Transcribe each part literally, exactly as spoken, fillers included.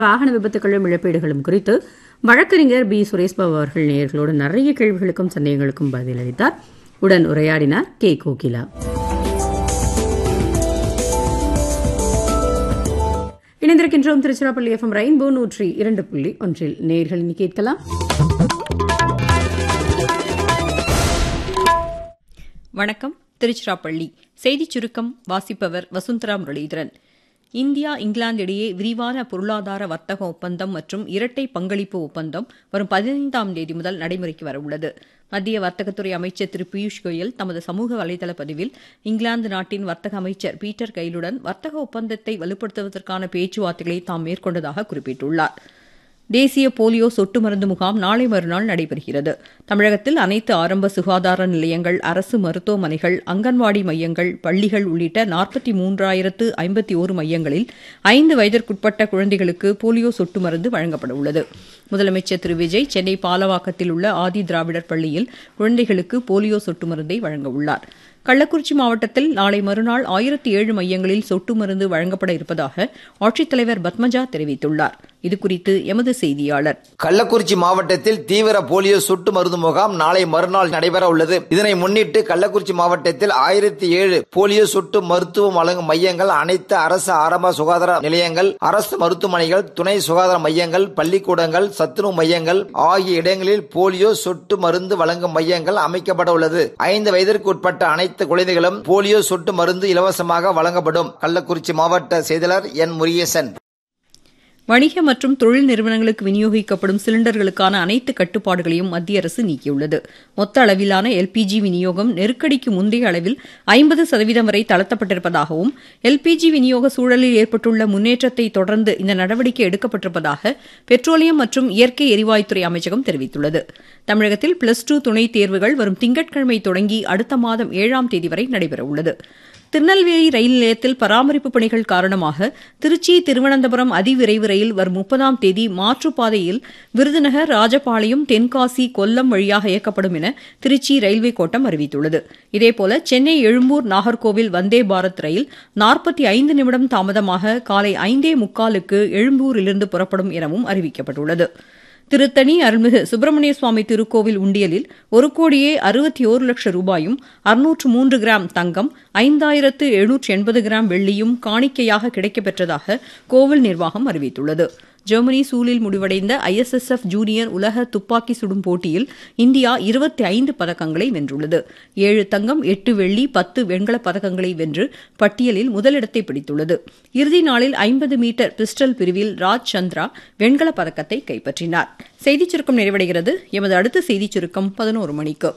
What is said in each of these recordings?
வாகன விபத்துகளும் இழப்பீடுகளும் குறித்து வழக்கறிஞர் பி சுரேஷ்பாபு அவர்கள் நேயர்களோடு நிறைய கேள்விகளுக்கும் சந்தேகங்களுக்கும் பதிலளித்தார். உடன் உரையாடினார் கே கோகிலா. இணைந்திருக்கின்றோம் திருச்சிராப்பள்ளி எஃப்எம் ரெயின்போ நூற்றி இரண்டு புள்ளி ஒன்றில். நேயர்கள் இனி கேட்கலாம். வணக்கம். திருச்சிராப்பள்ளி செய்திச் சுருக்கம் வாசிப்பவர் வசுந்தரா முரளிதரன். இந்தியா இங்கிலாந்து இடையே விரிவான பொருளாதார வர்த்தக ஒப்பந்தம் மற்றும் இரட்டை பங்களிப்பு ஒப்பந்தம் வரும் பதினைந்தாம் தேதி முதல் நடைமுறைக்கு வரவுள்ளது. மத்திய வர்த்தகத்துறை அமைச்சர் திரு பியூஷ் கோயல் தமது சமூக வலைதள பதிவில் இங்கிலாந்து நாட்டின் வர்த்தக அமைச்சர் பீட்டர் கெயிலுடன் வர்த்தக ஒப்பந்தத்தை வலுப்படுத்துவதற்கான பேச்சுவார்த்தைகளை தாம் மேற்கொண்டதாக குறிப்பிட்டுள்ளார். தேசிய போலியோ சொட்டு மருந்து முகாம் நாளை மறுநாள் நடைபெறுகிறது. தமிழகத்தில் அனைத்து ஆரம்ப சுகாதார நிலையங்கள், அரசு மருத்துவமனைகள், அங்கன்வாடி மையங்கள், பள்ளிகள் உள்ளிட்ட நாற்பத்தி மூன்றாயிரத்து ஐம்பத்தி ஒரு மையங்களில் ஐந்து வயதிற்குட்பட்ட குழந்தைகளுக்கு போலியோ சொட்டு மருந்து வழங்கப்பட உள்ளது. முதலமைச்சர் திரு விஜய் சென்னை பாலவாக்கத்தில் உள்ள ஆதி திராவிடர் பள்ளியில் குழந்தைகளுக்கு போலியோ சொட்டு மருந்தை வழங்க உள்ளார். கள்ளக்குறிச்சி மாவட்டத்தில் நாளை மறுநாள் ஆயிரத்தி ஏழு மையங்களில் சொட்டு மருந்து வழங்கப்பட இருப்பதாக ஆட்சித்தலைவர் பத்மஜா தெரிவித்துள்ளார். இதுகுறித்து எமது செய்தியாளர். கள்ளக்குறிச்சி மாவட்டத்தில் தீவிர போலியோ சொட்டு மருந்து முகாம் நாளை மறுநாள் நடைபெற உள்ளது. இதனை முன்னிட்டு கள்ளக்குறிச்சி மாவட்டத்தில் ஆயிரத்தி ஏழு போலியோ சொட்டு மருத்துவம் வழங்கும் மையங்கள், அனைத்து அரசு ஆரம்ப சுகாதார நிலையங்கள், அரசு மருத்துவமனைகள், துணை சுகாதார மையங்கள், பள்ளிக்கூடங்கள், சத்துணவு மையங்கள் ஆகிய இடங்களில் போலியோ சொட்டு மருந்து வழங்கும் மையங்கள் அமைக்கப்பட உள்ளது. ஐந்து வயதிற்கு உட்பட்ட அனைத்து குழந்தைகளும் போலியோ சொட்டு மருந்து இலவசமாக வழங்கப்படும். கள்ளக்குறிச்சி மாவட்ட செயலாளர் என் முருகேசன். வணிக மற்றும் தொழில் நிறுவனங்களுக்கு விநியோகிக்கப்படும் சிலிண்டர்களுக்கான அனைத்து கட்டுப்பாடுகளையும் மத்திய அரசு நீக்கியுள்ளது. மொத்த அளவிலான எல்பிஜி விநியோகம் நெருக்கடிக்கு முந்தைய அளவில் ஐம்பது சதவீதம் வரை தளர்த்தப்பட்டிருப்பதாகவும் எல்பிஜி விநியோக சூழலில் ஏற்பட்டுள்ள முன்னேற்றத்தை தொடர்ந்து இந்த நடவடிக்கை எடுக்கப்பட்டிருப்பதாக பெட்ரோலியம் மற்றும் இயற்கை எரிவாயுத்துறை அமைச்சகம் தெரிவித்துள்ளது. தமிழகத்தில் பிளஸ் டூ துணைத் தேர்வுகள் வரும் திங்கட்கிழமை தொடங்கி அடுத்த மாதம் ஏழாம் தேதி வரை நடைபெறவுள்ளது. திருநெல்வேலி ரயில் நிலையத்தில் பராமரிப்பு பணிகள் காரணமாக திருச்சி திருவனந்தபுரம் அதிவிரைவு ரயில் வரும் முப்பதாம் தேதி மாற்றுப்பாதையில் விருதுநகர், ராஜபாளையம், தென்காசி, கொல்லம் வழியாக இயக்கப்படும் என திருச்சி ரயில்வே கோட்டம் அறிவித்துள்ளது. இதேபோல சென்னை எழும்பூர் நாகர்கோவில் வந்தே பாரத் ரயில் நாற்பத்தி ஐந்து நிமிடம் தாமதமாக காலை ஐந்தே முக்காலுக்கு எழும்பூரிலிருந்து புறப்படும் எனவும் அறிவிக்கப்பட்டுள்ளது. திருத்தணி அருள்மிகு சுப்பிரமணிய சுவாமி திருக்கோவில் உண்டியலில் ஒரு கோடியே அறுபத்தி ஒரு லட்சம் ரூபாயும் அறுநூற்று மூன்று கிராம் தங்கம், ஐந்தாயிரத்து எழுநூற்று எண்பது கிராம் வெள்ளியும் காணிக்கையாக கிடைக்கப்பெற்றதாக கோவில் நிர்வாகம் அறிவித்துள்ளது. ஜெர்மனி சூலில் முடிவடைந்த ஐஎஸ்எஸ்எஃப் ஜூனியர் உலக துப்பாக்கி சுடும் போட்டியில் இந்தியா இருபத்தி ஐந்து பதக்கங்களை வென்றுள்ளது. ஏழு தங்கம், எட்டு வெள்ளி, பத்து வெண்கலப் பதக்கங்களை வென்று பட்டியலில் முதலிடத்தை பிடித்துள்ளது. இறுதி நாளில் ஐம்பது மீட்டர் பிஸ்டல் பிரிவில் ராஜ் சந்திரா வெண்கலப் பதக்கத்தை கைப்பற்றினார். செய்திச் சுருக்கம் நிறைவடைகிறது. எமது அடுத்த செய்திச் சுருக்கம் பதினோரு மணிக்கு.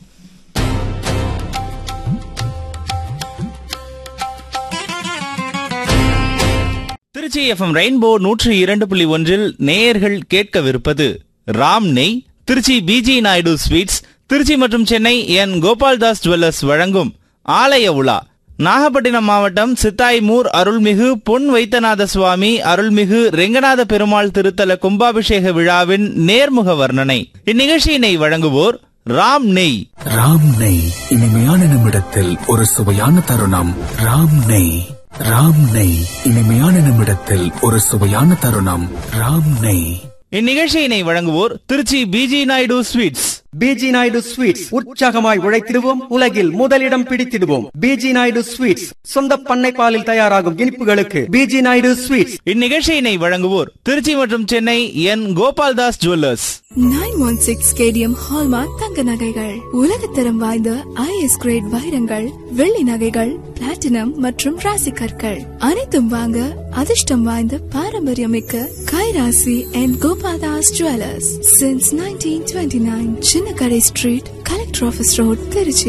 திருச்சி எஃப்எம் ரெயின்போ நூற்றி இரண்டு புள்ளி ஒன்றில் நேயர்கள் கேட்கவிருப்பது ராம் நெய், திருச்சி பிஜி நாயுடு ஸ்வீட்ஸ், திருச்சி மற்றும் சென்னை என் கோபால்தாஸ் ஜுவல்லர்ஸ் வழங்கும் ஆலய உலா. நாகப்பட்டினம் மாவட்டம் சித்தாய்மூர் அருள்மிகு பொன் வைத்தநாத சுவாமி அருள்மிகு ரெங்கநாத பெருமாள் திருத்தல கும்பாபிஷேக விழாவின் நேர்முக வர்ணனை. இந்நிகழ்ச்சியினை வழங்குவோர் ராம் நெய். ராம் நெய், இனிமையான நிமிடத்தில் ஒரு சுவையான தருணம். ராம் நெய். ராம் நெய், இனிமையான நிமிடத்தில் ஒரு சுவையான தருணம். ராம் நெய். இந்நிகழ்ச்சியினை வழங்குவோர் Trichy PG Naidu sweets. PG Naidu sweets, உற்சாகமாய் உழைத்திடுவோம், உலகில் முதலிடம் பிடித்திடுவோம். பிஜி நாயுடு ஸ்வீட்ஸ், சொந்த பண்ணை பாலில் தயாராகும் இனிப்புகளுக்கு பிஜி நாயுடு ஸ்வீட்ஸ். இந்நிகழ்ச்சியினை வழங்குவோர் திருச்சி மற்றும் சென்னை என் Gopaldas jewellers. Nine one six KTM hallmark தங்க நகைகள், உலகத்தரம் வாய்ந்த ஐஎஸ் கிரேட் வைரங்கள், வெள்ளி நகைகள், பிளாட்டினம் மற்றும் ராசி கற்கள் அனைத்தும் வாங்க அதிர்ஷ்டம் வாய்ந்த பாரம்பரியமிக்க கைராசி என் Gopaldas jewellers since nineteen twenty nine, Chinnakadai street, collector office road, Trichy.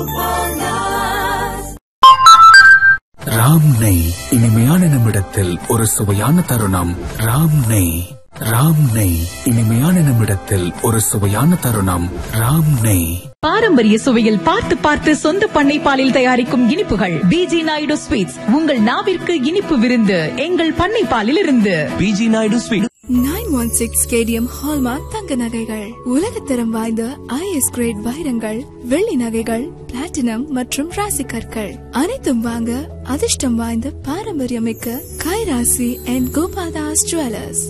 Ram நெய், இனிமையான நிமிடத்தில் ஒரு சுவையான தருணம். ராம் நெய். ராம் நெய், இனிமையான நிமிடத்தில் ஒரு சுவையான தருணம். ராம் நெய். பாரம்பரிய சுவையில் பார்த்து பார்த்து சொந்த பண்ணை பாலில் தயாரிக்கும் இனிப்புகள் பிஜி நாயுடு ஸ்வீட்ஸ். உங்கள் நாவிற்கு இனிப்பு விருந்து எங்கள் பண்ணை பாலில் இருந்து. PG Naidu sweets. Nine one six KTM hallmark தங்க நகைகள் உலகத்தரம் வாய்ந்த ஐஎஸ் கிரேட் வைரங்கள் வெள்ளி நகைகள் பிளாட்டினம் மற்றும் ராசி கற்கள் அனைத்தும் வாங்க அதிர்ஷ்டம் வாய்ந்த பாரம்பரியமிக்க கைராசி அண்ட் கோபால்தாஸ் ஜுவல்லர்ஸ்.